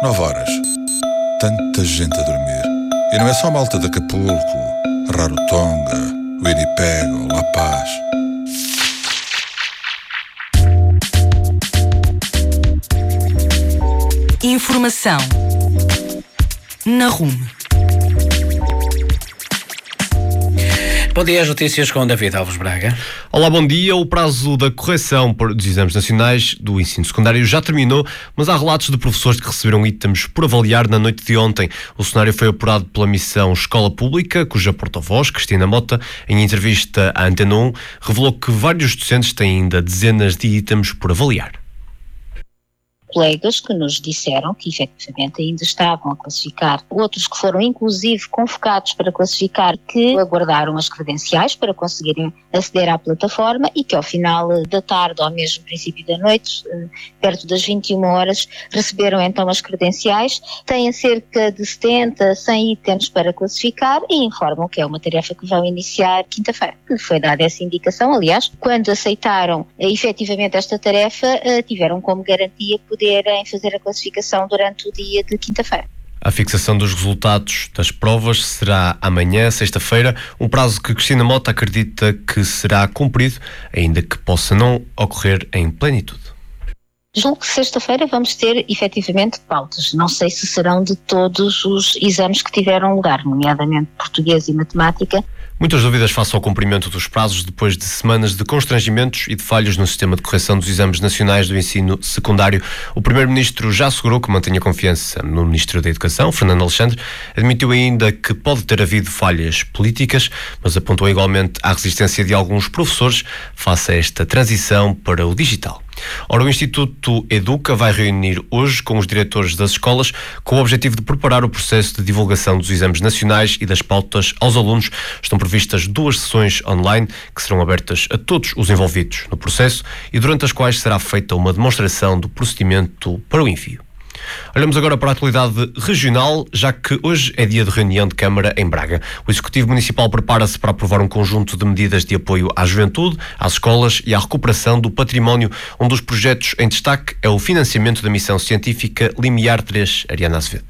9 horas. Tanta gente a dormir. E não é só a malta de Acapulco, Rarotonga, Winnipeg ou La Paz. Informação na RUM. Bom dia, as notícias com David Alves Braga. Olá, bom dia. O prazo da correção dos exames nacionais do ensino secundário já terminou, mas há relatos de professores que receberam itens por avaliar na noite de ontem. O cenário foi apurado pela missão Escola Pública, cuja porta-voz, Cristina Mota, em entrevista à Antena 1, revelou que vários docentes têm ainda dezenas de itens por avaliar. Colegas que nos disseram que efetivamente ainda estavam a classificar, outros que foram inclusive convocados para classificar, que aguardaram as credenciais para conseguirem aceder à plataforma e que ao final da tarde ou mesmo princípio da noite, perto das 21 horas, receberam então as credenciais, têm cerca de 70, 100 itens para classificar e informam que é uma tarefa que vão iniciar quinta-feira. Foi dada essa indicação, aliás, quando aceitaram efetivamente esta tarefa, tiveram como garantia poderem fazer a classificação durante o dia de quinta-feira. A fixação dos resultados das provas será amanhã, sexta-feira, um prazo que Cristina Mota acredita que será cumprido, ainda que possa não ocorrer em plenitude. Julgo que sexta-feira vamos ter efetivamente pautas. Não sei se serão de todos os exames que tiveram lugar, nomeadamente português e matemática. Muitas dúvidas face ao cumprimento dos prazos depois de semanas de constrangimentos e de falhas no sistema de correção dos exames nacionais do ensino secundário. O Primeiro-Ministro já assegurou que mantém a confiança no Ministro da Educação, Fernando Alexandre. Admitiu ainda que pode ter havido falhas políticas, mas apontou igualmente à resistência de alguns professores face a esta transição para o digital. Ora, o Instituto Educa vai reunir hoje com os diretores das escolas com o objetivo de preparar o processo de divulgação dos exames nacionais e das pautas aos alunos. Estão previstas 2 sessões online que serão abertas a todos os envolvidos no processo e durante as quais será feita uma demonstração do procedimento para o envio. Olhamos agora para a atualidade regional, já que hoje é dia de reunião de Câmara em Braga. O Executivo Municipal prepara-se para aprovar um conjunto de medidas de apoio à juventude, às escolas e à recuperação do património. Um dos projetos em destaque é o financiamento da missão científica Limiar 3. Ariana Azevedo.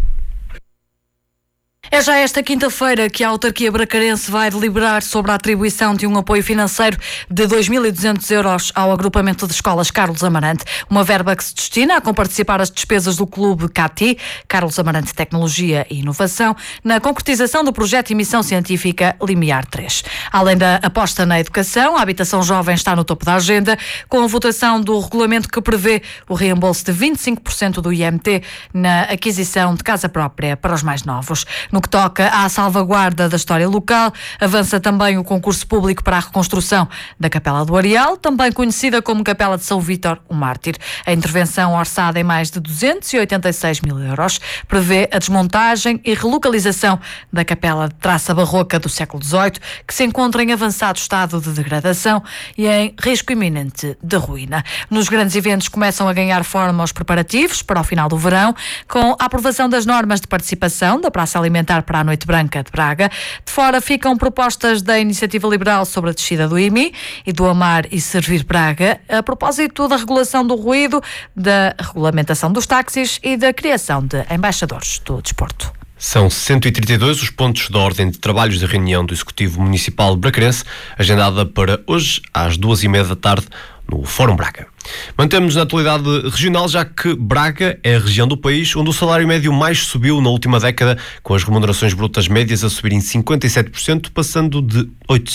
É já esta quinta-feira que a autarquia bracarense vai deliberar sobre a atribuição de um apoio financeiro de 2.200 euros ao agrupamento de escolas Carlos Amarante, uma verba que se destina a comparticipar as despesas do Clube CATI, Carlos Amarante Tecnologia e Inovação, na concretização do projeto de missão científica Limiar 3. Além da aposta na educação, a habitação jovem está no topo da agenda, com a votação do regulamento que prevê o reembolso de 25% do IMT na aquisição de casa própria para os mais novos. No que toca à salvaguarda da história local, avança também o concurso público para a reconstrução da Capela do Areal, também conhecida como Capela de São Vítor, o Mártir. A intervenção, orçada em mais de 286 mil euros, prevê a desmontagem e relocalização da capela de traça barroca do século XVIII, que se encontra em avançado estado de degradação e em risco iminente de ruína. Nos grandes eventos começam a ganhar forma os preparativos para o final do verão, com a aprovação das normas de participação da Praça Alimentar para a Noite Branca de Braga. De fora ficam propostas da Iniciativa Liberal sobre a descida do IMI e do Amar e Servir Braga, a propósito da regulação do ruído, da regulamentação dos táxis e da criação de embaixadores do desporto. São 132 os pontos da ordem de trabalhos da reunião do Executivo Municipal bracarense, agendada para hoje às 14h30 da tarde no Fórum Braga. Mantemos na atualidade regional, já que Braga é a região do país onde o salário médio mais subiu na última década, com as remunerações brutas médias a subirem 57%, passando de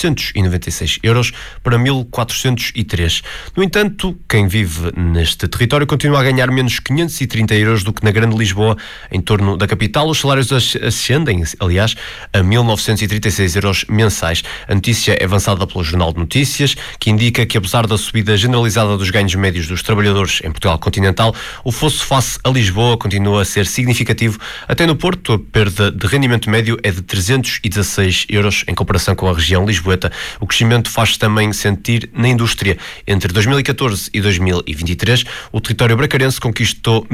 896 euros para 1.403. No entanto, quem vive neste território continua a ganhar menos 530 euros do que na Grande Lisboa. Em torno da capital, os salários ascendem, aliás, a 1.936 euros mensais. A notícia é avançada pelo Jornal de Notícias, que indica que, apesar da subida generalizada dos ganhos médios dos trabalhadores em Portugal continental, o fosso face a Lisboa continua a ser significativo. Até no Porto, a perda de rendimento médio é de 316 euros em comparação com a região lisboeta. O crescimento faz-se também sentir na indústria. Entre 2014 e 2023, o território bracarense conquistou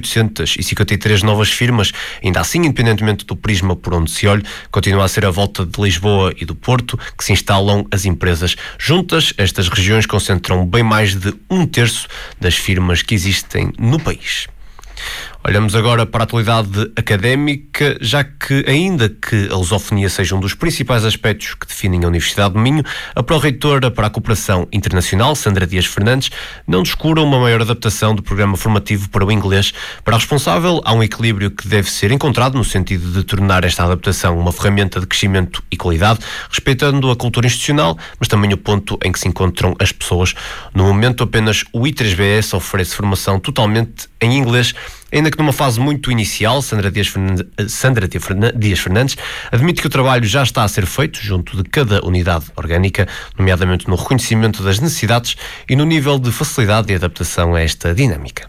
1.853 novas firmas. Ainda assim, independentemente do prisma por onde se olhe, continua a ser a volta de Lisboa e do Porto que se instalam as empresas. Juntas, estas regiões concentram bem mais de 1/3 das firmas que existem no país. Olhamos agora para a atualidade académica, já que, ainda que a lusofonia seja um dos principais aspectos que definem a Universidade do Minho, a pró-reitora para a Cooperação Internacional, Sandra Dias Fernandes, não descura uma maior adaptação do programa formativo para o inglês. Para a responsável, há um equilíbrio que deve ser encontrado no sentido de tornar esta adaptação uma ferramenta de crescimento e qualidade, respeitando a cultura institucional, mas também o ponto em que se encontram as pessoas. No momento, apenas o I3BS oferece formação totalmente em inglês, ainda que numa fase muito inicial. Sandra Dias Fernandes admite que o trabalho já está a ser feito junto de cada unidade orgânica, nomeadamente no reconhecimento das necessidades e no nível de facilidade de adaptação a esta dinâmica.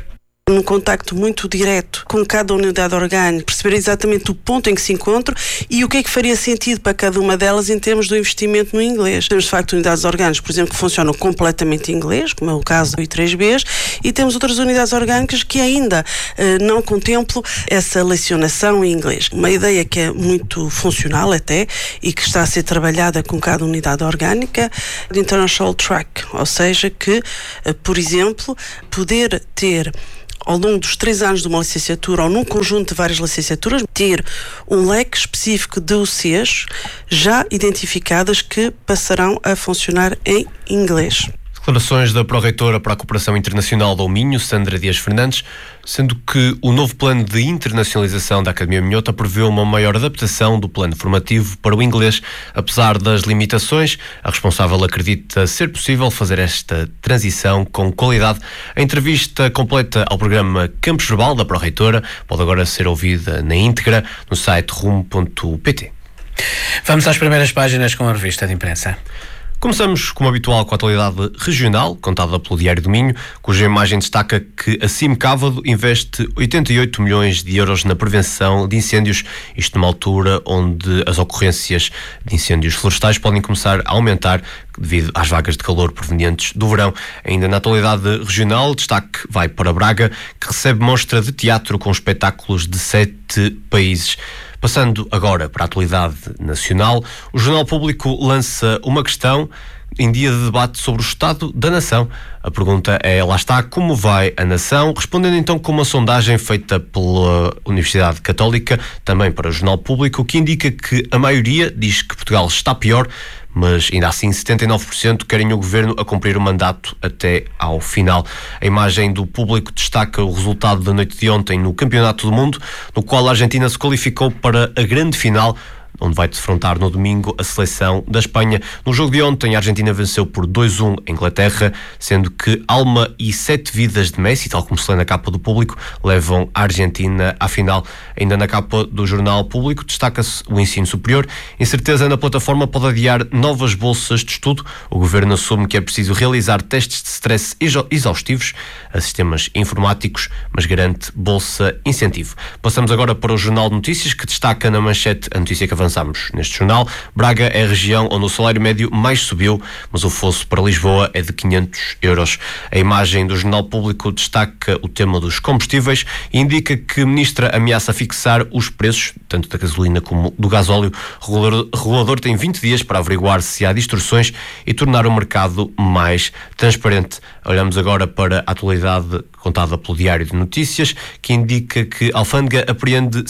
Num contacto muito direto com cada unidade orgânica, perceber exatamente o ponto em que se encontram e o que é que faria sentido para cada uma delas em termos do investimento no inglês. Temos de facto unidades orgânicas, por exemplo, que funcionam completamente em inglês, como é o caso do I3Bs, e temos outras unidades orgânicas que ainda não contemplam essa lecionação em inglês. Uma ideia que é muito funcional até e que está a ser trabalhada com cada unidade orgânica, de International Track, ou seja, que, por exemplo, poder ter ao longo dos 3 anos de uma licenciatura ou num conjunto de várias licenciaturas, ter um leque específico de UCs já identificadas que passarão a funcionar em inglês. Declarações da pró-reitora para a Cooperação Internacional do Minho, Sandra Dias Fernandes, sendo que o novo plano de internacionalização da Academia Minhota prevê uma maior adaptação do plano formativo para o inglês. Apesar das limitações, a responsável acredita ser possível fazer esta transição com qualidade. A entrevista completa ao programa Campus Verbal da pró-reitora pode agora ser ouvida na íntegra no site rumo.pt. Vamos às primeiras páginas com a revista de imprensa. Começamos, como habitual, com a atualidade regional, contada pelo Diário do Minho, cuja imagem destaca que a CIM Cávado investe 88 milhões de euros na prevenção de incêndios, isto numa altura onde as ocorrências de incêndios florestais podem começar a aumentar devido às vagas de calor provenientes do verão. Ainda na atualidade regional, destaque vai para Braga, que recebe mostra de teatro com espetáculos de 7 países. Passando agora para a atualidade nacional, o Jornal Público lança uma questão em dia de debate sobre o estado da nação. A pergunta é, lá está, como vai a nação? Respondendo então com uma sondagem feita pela Universidade Católica, também para o Jornal Público, que indica que a maioria diz que Portugal está pior, mas ainda assim 79% querem o governo a cumprir o mandato até ao final. A imagem do Público destaca o resultado da noite de ontem no Campeonato do Mundo, no qual a Argentina se qualificou para a grande final, onde vai defrontar no domingo a seleção da Espanha. No jogo de ontem, a Argentina venceu por 2-1 a Inglaterra, sendo que alma e 7 vidas de Messi, tal como se lê na capa do Público, levam a Argentina à final. Ainda na capa do Jornal Público destaca-se o ensino superior. Incerteza na plataforma pode adiar novas bolsas de estudo. O governo assume que é preciso realizar testes de stress exaustivos a sistemas informáticos, mas garante bolsa incentivo. Passamos agora para o Jornal de Notícias, que destaca na manchete a notícia que avançamos neste jornal. Braga é a região onde o salário médio mais subiu, mas o fosso para Lisboa é de 500 euros. A imagem do Jornal Público destaca o tema dos combustíveis e indica que a ministra ameaça fixar os preços, tanto da gasolina como do gasóleo. O regulador tem 20 dias para averiguar se há distorções e tornar o mercado mais transparente. Olhamos agora para a atualidade contada pelo Diário de Notícias, que indica que a Alfândega apreende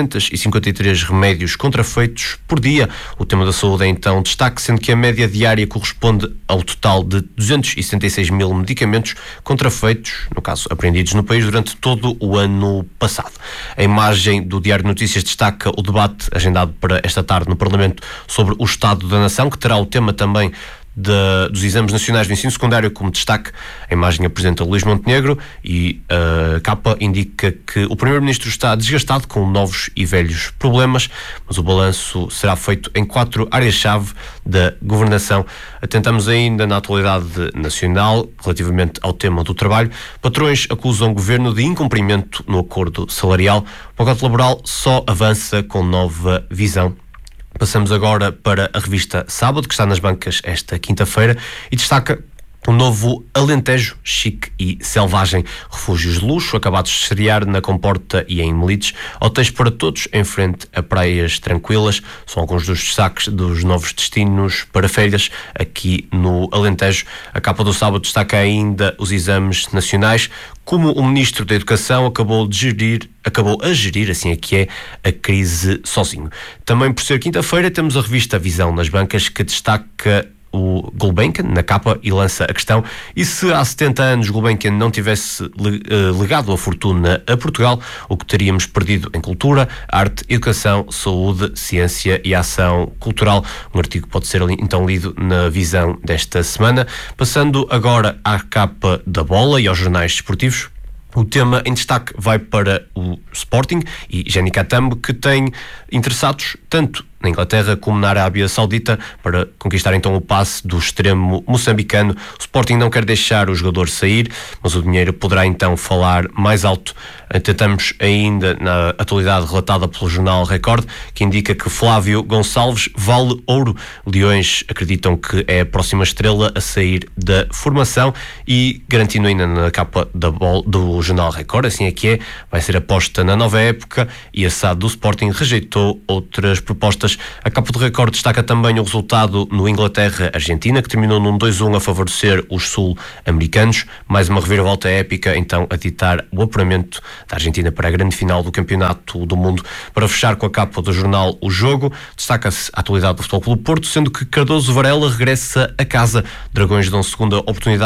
753 remédios contrafeitos por dia. O tema da saúde é então destaque, sendo que a média diária corresponde ao total de 276 mil medicamentos contrafeitos, no caso apreendidos no país durante todo o ano passado. A imagem do Diário de Notícias destaca o debate agendado para esta tarde no Parlamento sobre o Estado da Nação, que terá o tema também dos exames nacionais de ensino secundário como destaque. A imagem apresenta Luís Montenegro e a capa indica que o Primeiro-Ministro está desgastado com novos e velhos problemas, mas o balanço será feito em 4 áreas-chave da governação. Atentamos ainda na atualidade nacional relativamente ao tema do trabalho. Patrões acusam o governo de incumprimento no acordo salarial. O pacote laboral só avança com nova visão. Passamos agora para a revista Sábado, que está nas bancas esta quinta-feira e destaca Um novo Alentejo, chique e selvagem. Refúgios de luxo, acabados de estrear na Comporta e em Melides. Hotéis para todos, em frente a praias tranquilas. São alguns dos destaques dos novos destinos para férias aqui no Alentejo. A capa do sábado destaca ainda os exames nacionais. Como o Ministro da Educação acabou a gerir, assim é que é, a crise sozinho. Também por ser quinta-feira temos a revista Visão nas Bancas, que destaca o Gulbenkian na capa e lança a questão: e se há 70 anos Gulbenkian não tivesse legado a fortuna a Portugal, o que teríamos perdido em cultura, arte, educação, saúde, ciência e ação cultural? Um artigo pode ser então lido na Visão desta semana. Passando agora à capa da Bola e aos jornais desportivos. O tema em destaque vai para o Sporting e Jenny Katambe, que tem interessados tanto na Inglaterra como na Arábia Saudita para conquistar então o passe do extremo moçambicano. O Sporting não quer deixar o jogador sair, mas o dinheiro poderá então falar mais alto. Tentamos ainda na atualidade relatada pelo jornal Record, que indica que Flávio Gonçalves vale ouro. Leões acreditam que é a próxima estrela a sair da formação e, garantindo ainda na capa do jornal Record, assim é que é, vai ser aposta na nova época e a SAD do Sporting rejeitou outras propostas. A capa do Record destaca também o resultado no Inglaterra-Argentina, que terminou num 2-1 a favorecer os sul-americanos. Mais uma reviravolta épica, então, a ditar o apuramento da Argentina para a grande final do Campeonato do Mundo. Para fechar com a capa do jornal O Jogo, destaca-se a atualidade do Futebol Clube Porto, sendo que Cardoso Varela regressa a casa. Dragões dão segunda oportunidade